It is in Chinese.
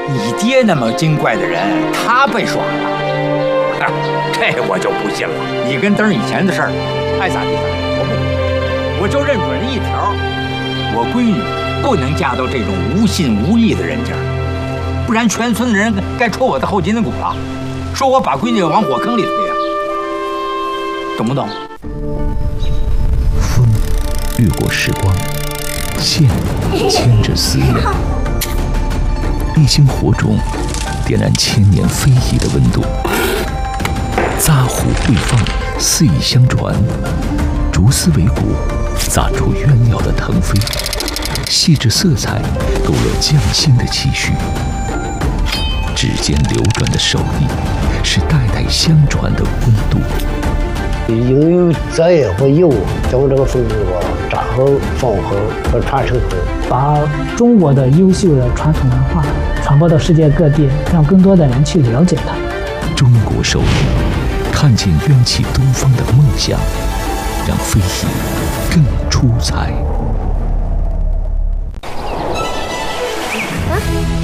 你爹那么精怪的人，他被耍了。 这我就不信了。 你跟灯以前的事儿，爱咋地咋地，我不管，我就认准了一条，我闺女不能嫁到这种无信无义的人家，不然全村的人该戳我的后脊梁骨了，说我把闺女往火坑里推呀，懂不懂？ 风掠过时光，线牵着思念，一星火种点燃千年非遗的温度。杂虎对放，肆意相传，竹丝为骨，砸出鸳鸯的腾飞，细致色彩勾勒匠心的期许。指尖流转的手艺，是代代相传的温度。 应有责任和义务将这个风俗扎好、放好和传承好， 把中国的优秀的传统文化传播到世界各地，让更多的人去了解它。 中国手艺，看见冤气东方的梦想，让非遗更出彩。